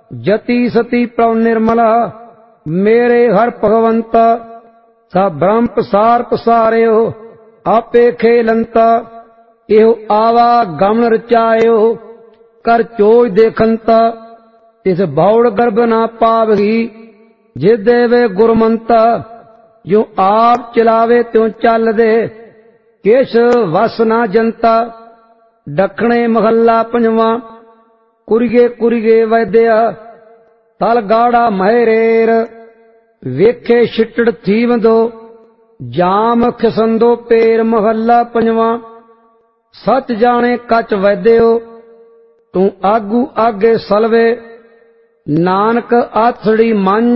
जति सती प्रभ निर्मला मेरे हर भगवंता सा ब्रह्म प्रसार पसारियो आपे खेलंता एहो आवा गमन रचायो कर चोज देखंता तिस भौड़ गर्भ ना पावही जे देवे गुरमंता जो आप चलावे त्यों चल दे किश वस ना जनता। दखणे महला पंजवा कुरिगे कुरिगे वैद्या तल गाड़ा महरेर वेखे छिटड़ थीवंदो जाम खिसंदो पेर। महला पंजवा सच जाने कच वैद्यो तू आगू आगे सलवे नानक आथड़ी मन